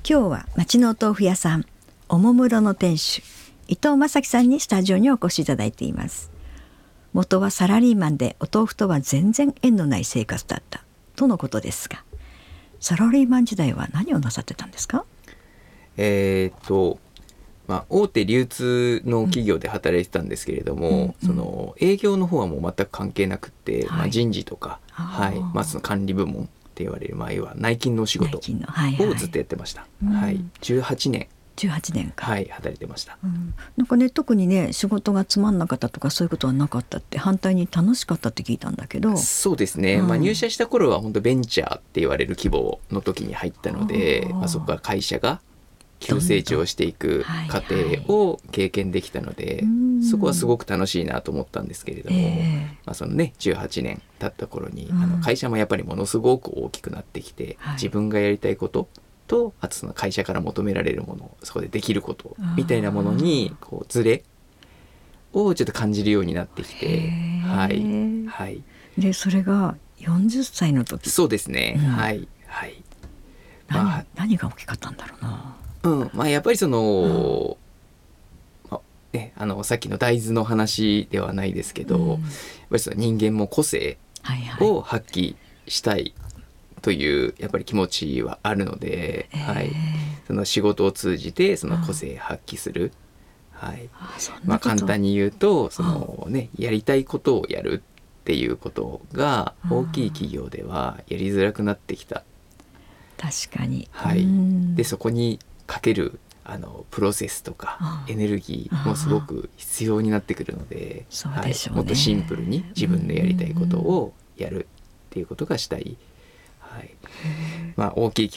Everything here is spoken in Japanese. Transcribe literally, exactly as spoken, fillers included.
今日は町のお豆腐屋さんおもむろの店主伊藤正樹さんにスタジオにお越しいただいています。元はサラリーマンでお豆腐とは全然縁のない生活だったとのことですが、サラリーマン時代は何をなさってたんですか？ えーっとまあ、大手流通の企業で働いてたんですけれども、うんうん、その営業の方はもう全く関係なくて、はい、まあ、人事とか、はいまあ、その管理部門って言われる、まあ、要は内勤のお仕事をずっとやってました、はいはいはい、じゅうはちねんじゅうはちねんか、 はい、働いてました、 うん、なんかね特にね仕事がつまんなかったとかそういうことはなかったって、反対に楽しかったって聞いたんだけど。 そうですね、うんまあ、入社した頃は本当ベンチャーって言われる規模の時に入ったので、まあ、そこから会社が急成長していく過程を経験できたので、はいはい、そこはすごく楽しいなと思ったんですけれども、えーまあそのね、じゅうはちねん経った頃に、うん、あの会社もやっぱりものすごく大きくなってきて、はい、自分がやりたいこととあとその会社から求められるもの、そこでできることみたいなものにこうズレをちょっと感じるようになってきて、はいはい、 でそれがよんじゅっさいの時。 そうですね、うん、はいはい、 何、まあ、何が大きかったんだろうな。 うんまあ、やっぱりその、うんまあね、あのさっきの大豆の話ではないですけど、うん、やっぱりその人間も個性を発揮したいというやっぱり気持ちはあるので、えーはい、その仕事を通じてその個性発揮する、はいまあ、簡単に言うとその、ね、やりたいことをやるっていうことが大きい企業ではやりづらくなってきた。 確かに、 はい、でそこにかけるあのプロセスとかエネルギーもすごく必要になってくるので、はい、もっとシンプルに自分でやりたいことをやるっていうことがしたい、はいまあ、大きい